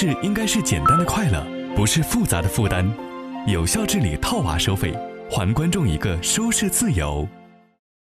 式应该是简单的快乐，不是复杂的负担。有效治理套娃收费，还观众一个收视自由。